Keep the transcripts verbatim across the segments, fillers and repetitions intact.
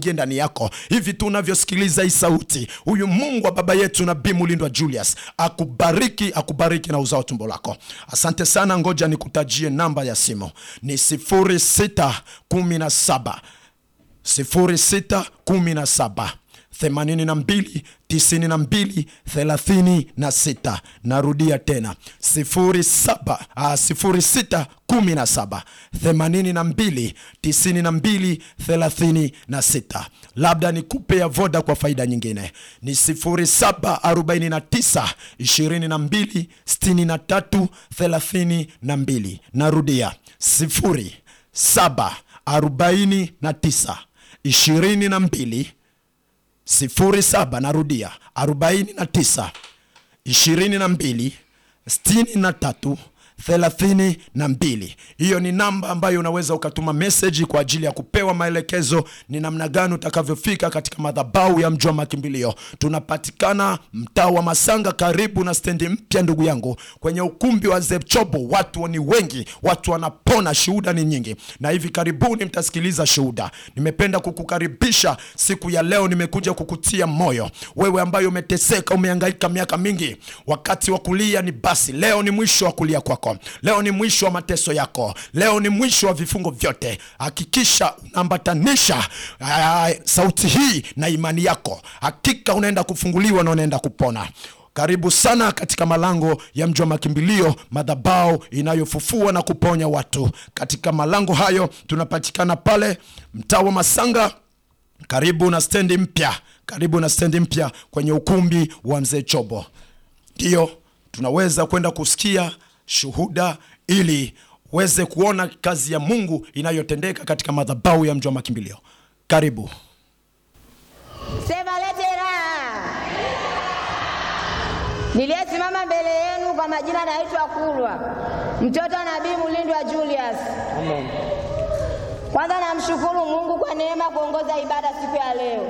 ndani yako. Hivi tunavyosikiliza hii sauti, huyu Mungu wa baba yetu Nabii Mulindwa Julius akubariki, akubariki na uzao tumbo lako. Asante sana. Ngoja nikutajie namba ya simu. Ni sifuri sita kumi na saba sifuri sita kumi na saba themanini na mbili tisini na mbili thelathini na sita. Narudia tena sifuri saba sifuri sita kumi na saba themanini na mbili tisini na mbili thelathini na sita. Labda nikupe ya Voda kwa faida nyingine ni sifuri saba arobaini na tisa ishirini na mbili sitini na tatu thelathini na mbili. Narudia sifuri saba arobaini na tisa ishirini na mbili sifuri saba, narudia arobaini na tisa ishirini na mbili sitini na tatu thelathini na mbili. Hiyo ni namba ambayo unaweza ukatuma message kwa ajili ya kupewa maelekezo ni namna gani utakavyofika katika madhabahu ya Mji wa Makimbilio. Tunapatikana mtaa wa Masanga, karibu na stendi mpya ndugu yangu, kwenye ukumbi wa Zepchobo. Watu ni wengi, watu wanapona, shuhuda ni nyingi, na hivi karibuni mtasikiliza shuhuda. Nimependa kukukaribisha siku ya leo, nimekuja kukutia moyo wewe ambaye umeteseka, umehangaika miaka mingi. Wakati wa kulia ni basi, leo ni mwisho wa kulia kwako. Leo ni mwisho wa mateso yako. Leo ni mwisho wa vifungo vyote. Hakikisha unaambatanisha sauti hii na imani yako. Hakika unaenda kufunguliwa na unaenda kupona. Karibu sana katika malango ya Mji wa Makimbilio, madhabahu inayofufua na kuponya watu. Katika malango hayo tunapatikana pale mtaa wa Masanga, karibu na stendi mpya, karibu na stendi mpya kwenye ukumbi wa Mzee Chobo. Ndio tunaweza kwenda kusikia shuhuda ili uweze kuona kazi ya Mungu inayotendeka katika madhabahu ya Mji wa Makimbilio. Karibu. Sema letera. Niliyesimama mbele yenu kwa majina naitwa Kulwa, mtoto wa Nabii Mulindwa Julius. Amen. Kwanza namshukuru Mungu kwa neema kuongoza ibada siku ya leo.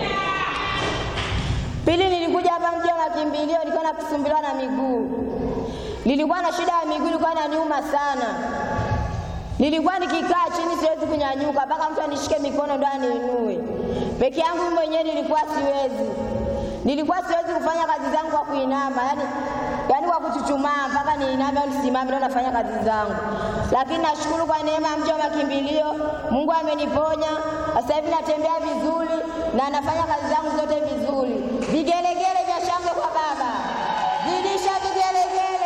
Pili, nilikuja hapa Mji wa Makimbilio, nilikuwa nakusumbuliwa na miguu. Nilikuwa na shida ya miguu, ilikuwa inaniuma sana. Nilikuwa nikikaa chini siwezi kunyanyuka, mpaka mtu anishike mikono ndo aniinue. Peke yangu mwenyewe nilikuwa siwezi. Nilikuwa siwezi kufanya kazi zangu kwa kuinama, yani yani kwa kuchuchumaa mpaka niiname au nisimame ndo nafanya kazi zangu. Lakini nashukuru kwa neema ya Mji wa Makimbilio, Mungu ameniponya. Sasa hivi natembea vizuri na nafanya kazi zangu zote vizuri. Vigelegele vya shangwe kwa Baba. Zidisha vigelegele.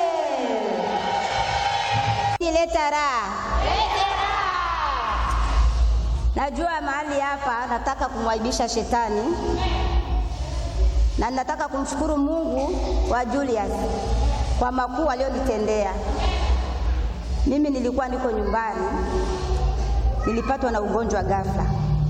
Leta raha. Najua mahali hapa nataka kumwaibisha shetani, na nataka kumshukuru Mungu wa Julius kwa makuu aliyonitendea. Mimi nilikuwa niko nyumbani, nilipatwa na ugonjwa ghafla.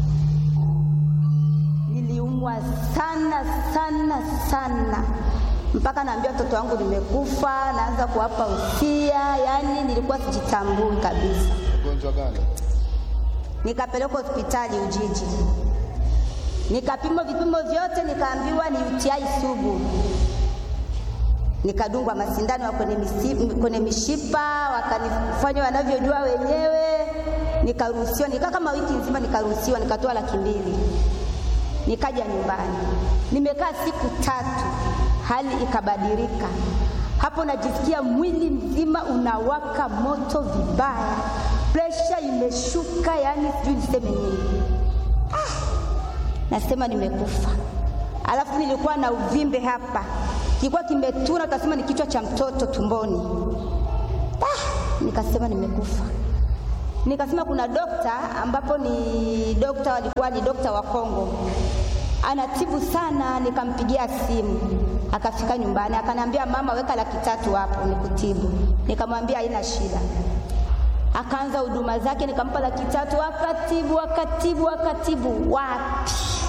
Niliumwa sana sana sana, mpaka naambia watoto wangu nimekufa, naanza kuwapa usia, yani nilikuwa sijitambui kabisa. Ugonjwa gani? Nikapelekwa hospitali Ujiji. Nikapimwa vipimo vyote, nikaambiwa ni U T I sugu. Nikadungwa masindano kwenye mishipa, kwenye mishipa, wakanifanya wanavyojua wenyewe. Nikaruhusiwa, nikaa kama wiki nzima, nikaruhusiwa, nikatoa laki mbili. Nikaja nyumbani. Nimekaa siku tatu, hali ikabadilika. Hapo najisikia mwili mzima unawaka moto vibaya. Pressure imeshuka, yani sijui niseme nini. Ah, nasema nimekufa. Alafu nilikuwa na uvimbe hapa, kilikuwa kimetuna, utasema ni kichwa cha mtoto tumboni. Ah, nikasema nimekufa. Nikasema kuna dokta, ambapo ni dokta, walikuwa ni dokta wa Kongo, anatibu sana. Nikampigia simu, akafika nyumbani, akaniambia mama, weka laki tatu hapo nikutibu. Nikamwambia haina shida. Akaanza huduma zake, nikampa laki tatu, akatibu akatibu akatibu. Wapi?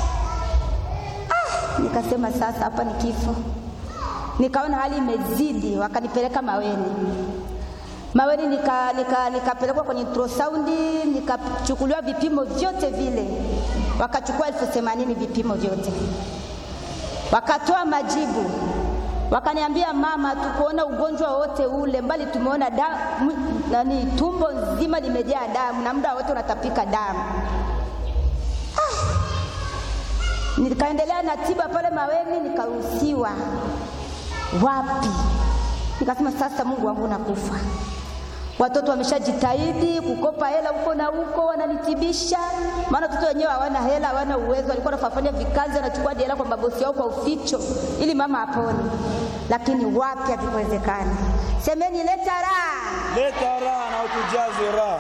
Ah, nikasema sasa hapa ni kifo. Nikaona hali imezidi, wakanipeleka Maweni. Maweni nika nika nikapelekwa kwenye ultrasound, nikachukuliwa vipimo vyote vile. Wakachukua elfu themanini vipimo vyote. Wakatoa majibu. Wakaniambia mama, tukuona ugonjwa wote ule, mbali tumeona damu, nani tumbo nzima limejaa damu na muda wote unatapika damu. Ah, Nikaendelea na tiba pale Maweni, nikaruhusiwa. Wapi? Nikasema sasa Mungu wangu nakufa. Watoto wameshajitahidi kukopa hela huko na huko, wananitibisha. Maana watoto wenyewe hawana hela, hawana uwezo. Walikuwa wanafanya vikazi, wanachukua hela kwa mabosi yao kwa uficho ili mama apone. Lakini wapi, havikuwezekana. Semeni leta raha. Leta raha na utujaze raha.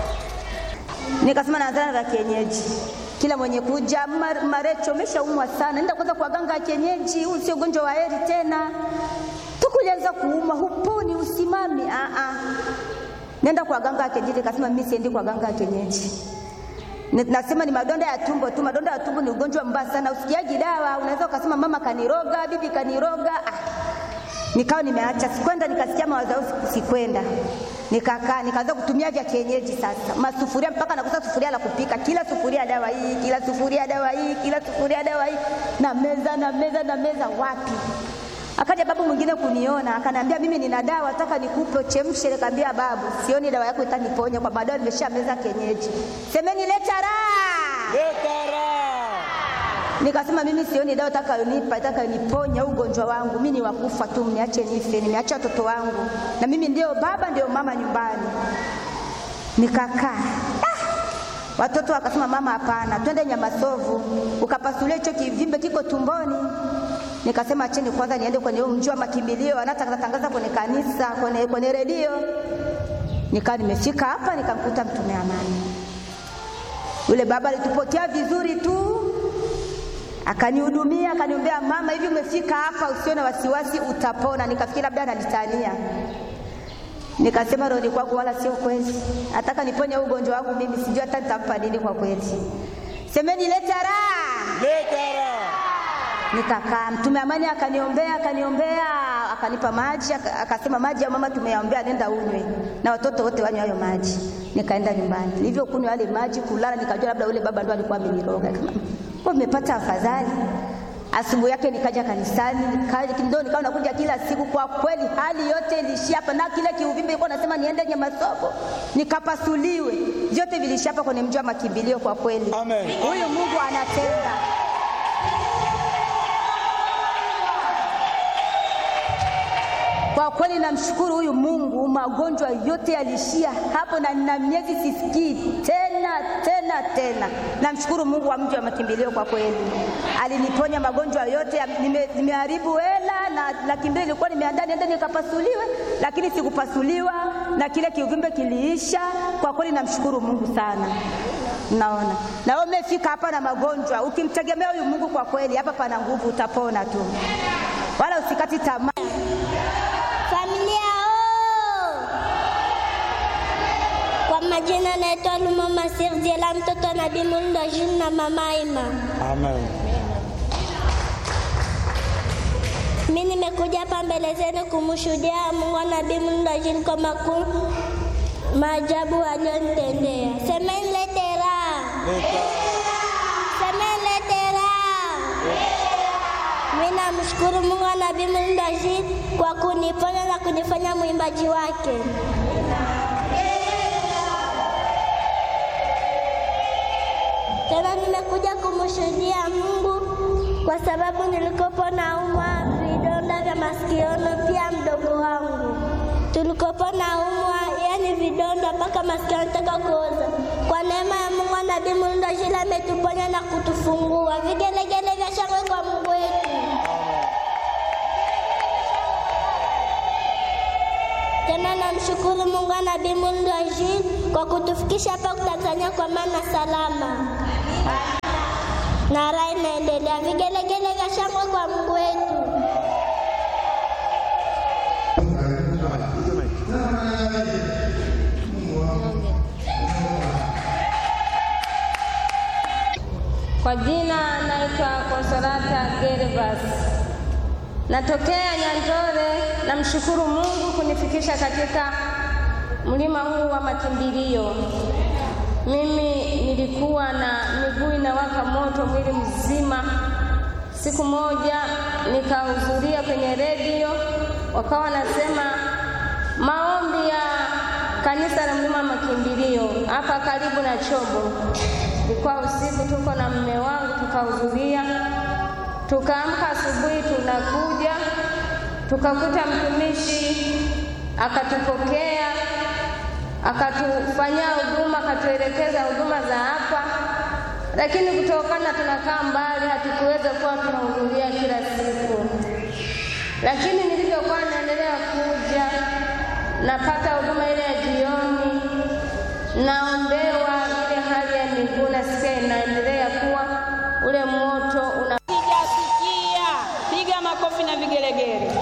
Nikasema naanza na kienyeji. Kila mwenye kuja, Marecho umeshaumwa sana, nenda kwanza kwa ganga ya kienyeji, huu sio ugonjwa wa heri tena. Tukulianza kuuma, huponi, usimami. Ah ah. Nenda kwa ganga ya kienyeji. Nikasema mimi siendi kwa ganga ya kienyeji. Nasema ni madonda ya tumbo tu. Madonda ya tumbo ni ugonjwa mbaya sana, usikiaji dawa. Unaweza ukasema mama kaniroga, bibi kaniroga. Ah. Nikawa nimeacha, sikwenda. Nikasikia mawazo yangu, sikwenda. Nikakaa, nikaanza kutumia vya kienyeji sasa. Masufuria mpaka nakosa sufuria la kupika. Kila sufuria dawa hii, kila sufuria dawa hii, kila sufuria dawa hii. Na meza na meza na meza, wapi? Akaja babu mwingine kuniona, akaniambia mimi nina dawa nataka nikupe uchemshe. Nikamwambia babu, sioni dawa yako itaniponya, kwa baadaye nimeshameza kienyeji. Semeni leta raha. Leta raha. Nikasema mimi sioni dawa itakayonipa, itakayoniponya ugonjwa wangu. Mimi ni wakufa tu, mniache nife, nimeacha watoto wangu. Na mimi ndio baba ndio mama nyumbani. Nikakaa. Ah! Watoto wakasema mama hapana, twende Nyamasovu. Ukapasulia hicho kivimbe kiko tumboni. Nikasema acheni kwanza niende kwenye mji wa makimbilio, anatangaza kwenye kanisa, kwenye kwenye redio. Nikaa nimefika hapa, nikamkuta mtume amani. Yule baba alitupokea vizuri tu. Akanihudumia, akaniombea, mama hivi umefika hapa usio na wasiwasi utapona. Nikafikiri labda ananitania. Nikasema roho kwangu wala sio kweli. Nataka niponye ugonjwa wangu mimi, sijui hata nitampa nini kwa kweli. Semeni leta raha. Leta raha. Nikakaa, mtume amani akaniombea, akaniombea, akanipa maji, akasema maji ya mama tumeyaombea, nenda unywe na watoto wote wanywe hayo maji. Nikaenda nyumbani. Nilivyokunywa yale maji, kulala, nikajua labda yule baba ndo alikuwa ameniroga. Kwa nimepata afadhali. Asubuhi yake nikaja kanisani, nikaja ndio nikawa nakuja kila siku. Kwa kweli hali yote ilishia hapa, na kile kiuvimbe ilikuwa nasema niende Nyamasovu nikapasuliwe, vyote vilishia hapa kwenye mji wa makimbilio. Kwa kweli amen, huyu Mungu anatenda. Kwa kweli namshukuru huyu Mungu, magonjwa yote yalishia hapo, na nina miezi sisikii tena tena tena. Namshukuru Mungu wa mji wa makimbilio, kwa kweli aliniponya magonjwa yote. Nimeharibu hela na laki mbili ilikuwa nimeandaa niende nikapasuliwe, lakini sikupasuliwa na kile kiuvimbe kiliisha. Kwa kweli namshukuru Mungu sana. Naona na wewe umefika hapa na magonjwa, ukimtegemea huyu Mungu, kwa kweli hapa pana nguvu, utapona tu, wala usikati tamaa. Familia oh! Kwa majina naitwa Mama Sirdiela, mtoto wa Nabii Mulndo Jules na Mama Ima. Amen. Mimi nimekuja hapa mbele zenu kumshuhudia Mungu wa Nabii Mulndo Jules kwa makuu maajabu aliyonitendea. Semeni lete raha. Semeni lete raha. Mimi namshukuru Mungu wa Nabii Mulndo Jules kwa kuniponya na kunifanya mwimbaji wake. Tena nimekuja kumshuhudia Mungu kwa sababu nilikopo naumwa vidonda vya masikioni, pia mdogo wangu tulikopo naumwa, yani vidonda mpaka masikio yanataka kuoza. Kwa neema ya Mungu wa Nabii Mulndo Jules ametuponya na kutufungua. Vigelegele vya shangwe kwa Mungu wetu. Tena namshukuru Mungu wa Nabii Mulndo Jules kwa kutufikisha hapa Tanzania kwa maana salama. Na raha inaendelea. Vigelegele vya shangwe kwa Mungu wetu. Kwa jina naitwa Consolata Gervas. Natokea Nyanzore. Namshukuru Mungu kunifikisha katika mlima huu wa makimbilio. Mimi nilikuwa na miguu inawaka moto mwili mzima. Siku moja nikahudhuria kwenye redio, wakawa nasema maombi ya kanisa la mlima makimbilio hapa karibu na Chobo. Ilikuwa usiku, tuko na mume wangu tukahudhuria. Tukaamka asubuhi, tunakuja tukakuta mtumishi akatupokea, akatufanyia huduma, akatuelekeza huduma za hapa, lakini kutokana tunakaa mbali hatukuweza kuwa tunahudhuria kila siku. Lakini nilivyokuwa naendelea kuja, napata huduma ile ya jioni, naombewa ile hali ya miguu nasikia inaendelea kuwa ule moto una Sijasikia. Piga makofi na vigelegele.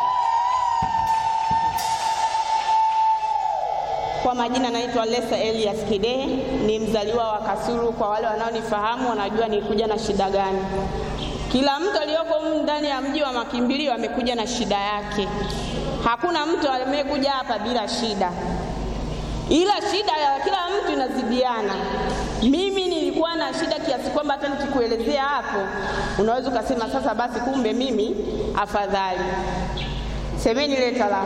Kwa majina naitwa Lesa Elias Kidehe, ni mzaliwa wa Kasulu. Kwa wale wanaonifahamu wanajua nilikuja na shida gani. Kila mtu aliyoko ndani ya mji wa makimbilio amekuja na shida yake. Hakuna mtu amekuja hapa bila shida, ila shida ya kila mtu inazidiana. Mimi nilikuwa na shida kiasi kwamba hata nikikuelezea hapo unaweza ukasema sasa basi kumbe mimi afadhali. Semeni leta la.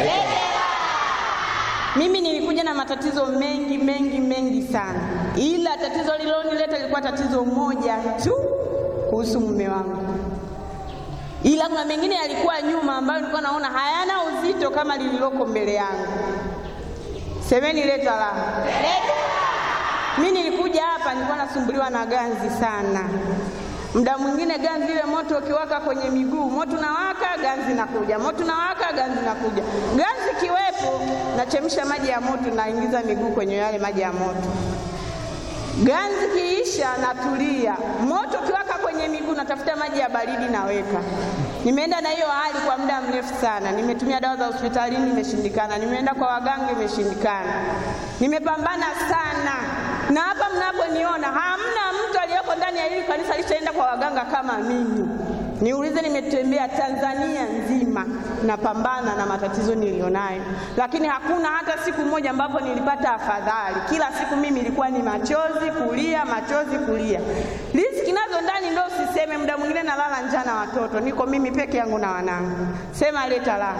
Mimi nilikuja na matatizo mengi mengi mengi sana, ila tatizo lililonileta lilikuwa tatizo moja tu kuhusu mume wangu, ila kuna mengine yalikuwa nyuma ambayo nilikuwa naona hayana uzito kama lililoko mbele yangu. Semeni leta la. Mimi nilikuja hapa nilikuwa nasumbuliwa na ganzi sana. Muda mwingine ganzi ile moto ukiwaka kwenye miguu, moto nawaka, ganzi nakuja, moto nawaka, ganzi nakuja. Ganzi kiwepo, nachemsha maji ya moto, naingiza miguu kwenye yale maji ya moto. Ganzi kiisha, natulia. Moto kiwaka kwenye miguu, natafuta maji ya baridi naweka. Nimeenda na hiyo hali kwa muda mrefu sana. Nimetumia dawa za hospitalini, imeshindikana. Nimeenda kwa waganga, imeshindikana. Nimepambana sana. Na hapa mnaponiona hamna mtu aliyeko ndani ya hili kanisa alishaenda kwa waganga kama mimi. Niulize, nimetembea Tanzania nzima napambana na matatizo nilionayo, lakini hakuna hata siku moja ambapo nilipata afadhali. Kila siku mimi ilikuwa ni machozi kulia, machozi kulia. Riziki nazo ndani ndio usiseme. Muda mwingine nalala njaa na watoto, niko mimi peke yangu na wanangu. Sema leta la.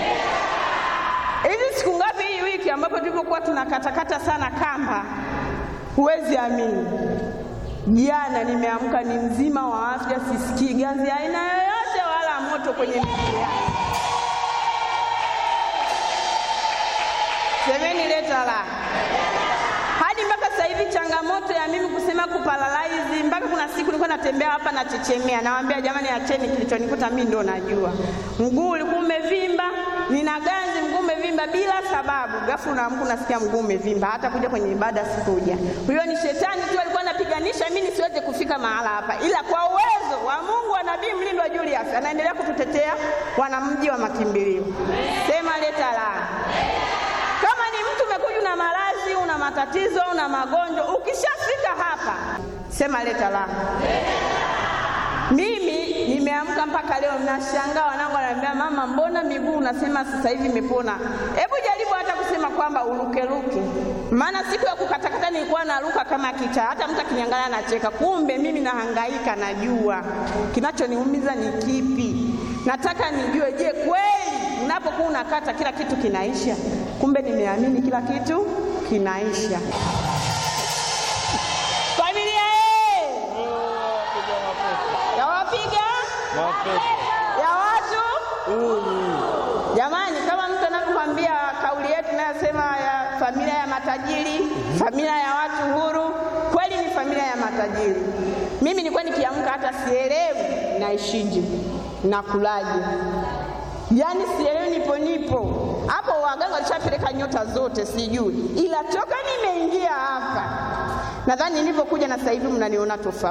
Hivi siku ngapi hii wiki ambapo tulipokuwa tunakatakata sana kamba, huwezi amini, jana nimeamka ni mzima wa afya, sisikii ganzi aina yoyote wala moto kwenye miguu yangu. Semeni leta la. Hadi mpaka sasa hivi changamoto ya mimi kusema kuparalyze, mpaka kuna siku nilikuwa natembea hapa na chechemea, nawaambia jamani acheni, kilichonikuta mimi ndo najua. Mguu ulikuwa umevimba, nina ganzi, mguu umevimba bila sababu. Ghafla unaamka unasikia mguu umevimba, hata kuja kwenye ibada sikuja. Huyo ni shetani tu alikuwa anapiganisha mimi nisiweze kufika mahala hapa, ila kwa uwezo wa Mungu wa Nabii Mlindwa Julius anaendelea kututetea wanamji wa makimbilio. Sema leta la. Kama ni mtu umekuja na maradhi, una matatizo, una magonjwa, ukishafika hapa sema leta la. Mimi nimeamka mpaka leo nashangaa, wanangu wananiambia mama, mbona miguu unasema sasa hivi imepona? Hebu jaribu hata kusema kwamba urukeruke. Maana siku ya kukatakata nilikuwa naruka kama kichaa, hata mtu akiniangalia anacheka. Kumbe mimi nahangaika, najua kinachoniumiza ni kipi. Nataka nijue, je, kweli unapokuwa unakata kila kitu kinaisha? Kumbe nimeamini kila kitu kinaisha. Familia eh, ya wapiga ya watu uni. Jamani, kama mtu anakuambia kauli yetu inayosema ya familia ya matajiri, familia ya watu huru, kweli ni familia ya matajiri. Mimi nilikuwa nikiamka hata sielewi naishije, nakulaje. Yaani sielewi, nipo nipo. Hapo waganga walishapeleka nyota zote sijui. Ila toka nimeingia hapa, nadhani nilipokuja na sasa hivi mnaniona tofauti.